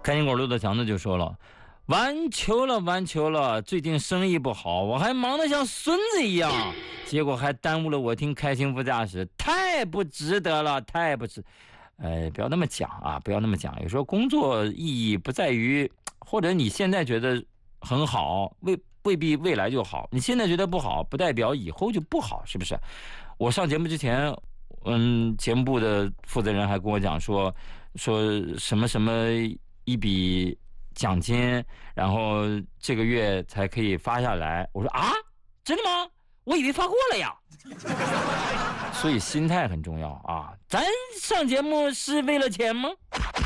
开心果路的强子就说了，完球了，最近生意不好，我还忙得像孙子一样，结果还耽误了我听开心副驾驶，太不值得了，太不值。不要那么讲啊，不要那么讲。有时候工作意义不在于，或者你现在觉得很好，未必未来就好。你现在觉得不好，不代表以后就不好，是不是？我上节目之前，节目部的负责人还跟我讲说什么一笔奖金，然后这个月才可以发下来。我说啊，真的吗？我以为发过了呀。所以心态很重要啊！咱上节目是为了钱吗？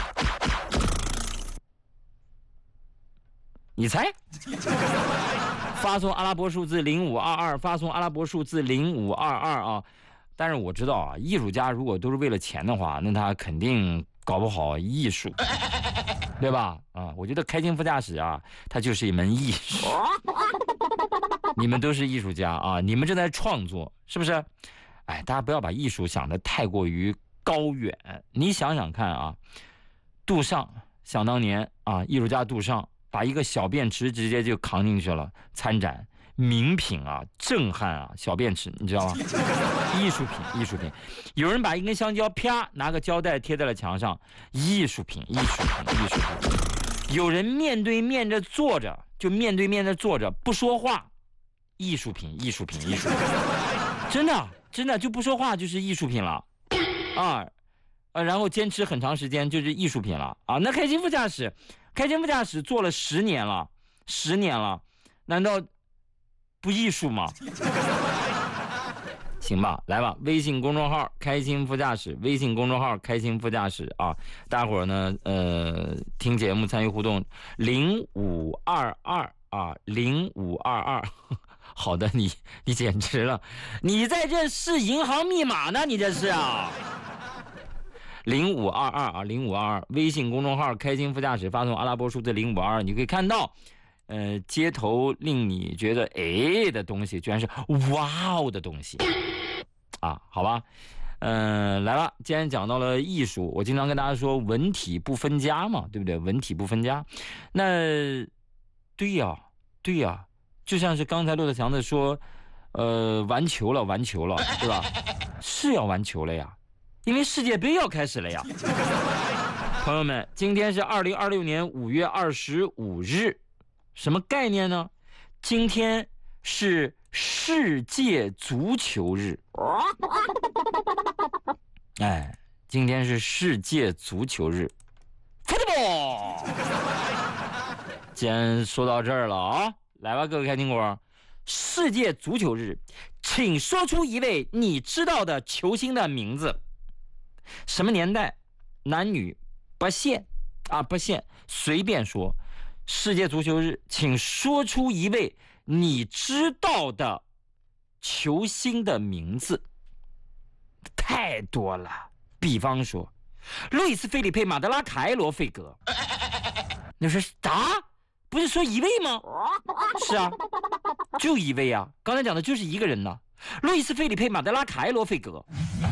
你猜？发送阿拉伯数字0522，发送阿拉伯数字0522啊！但是我知道啊，艺术家如果都是为了钱的话，那他肯定搞不好艺术，对吧？啊，我觉得开心副驾驶啊，它就是一门艺术。你们都是艺术家啊，你们正在创作，是不是？哎，大家不要把艺术想得太过于高远。你想想看啊，杜尚想当年啊，艺术家杜尚把一个小便池直接就扛进去了参展，名品啊，震撼啊，小便池，你知道吗？艺术品。有人把一根香蕉啪拿个胶带贴在了墙上，艺术品。有人面对面的坐着，不说话，艺术品。真的就不说话就是艺术品了啊，然后坚持很长时间就是艺术品了啊。那开心副驾驶做了10年了，难道不艺术吗？行吧，来吧，微信公众号开心副驾驶，啊，大伙儿呢听节目参与互动0522啊0522。好的，你简直了，你在这是银行密码呢，你这是啊？0522啊0522，微信公众号开心副驾驶，发送阿拉伯数字0522，你可以看到街头令你觉得的东西，居然是哇哦的东西啊，好吧。来了，既然讲到了艺术，我经常跟大家说文体不分家嘛，对不对？文体不分家，那对呀，就像是刚才骆驼强子说，完球了，对吧？是要完球了呀，因为世界杯要开始了呀。朋友们，今天是2026年5月25日，什么概念呢？今天是世界足球日。今天是世界足球日 ，football。既然说到这儿了啊。来吧，各位开心果，世界足球日，请说出一位你知道的球星的名字。什么年代，男女不限，随便说。世界足球日，请说出一位你知道的球星的名字。太多了，比方说，路易斯·菲利佩·马德拉凯罗·费格。你说啥？不是说一位吗？是啊，就一位啊。刚才讲的就是一个人呢，路易斯·费利佩·马德拉凯罗·费格。